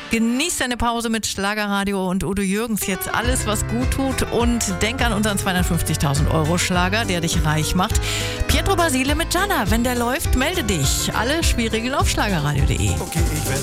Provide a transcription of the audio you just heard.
Genieß deine Pause mit Schlagerradio und Udo Jürgens. Jetzt alles, was gut tut. Und denk an unseren 250.000 Euro Schlager, der dich reich macht. Pietro Basile mit Gianna. Wenn der läuft, melde dich. Alle Spielregeln auf schlagerradio.de. Okay,